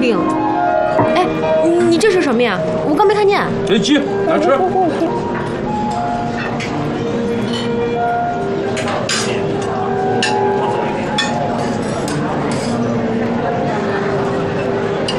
冰。哎，你这是什么呀？我刚没看见。 这鸡，来吃。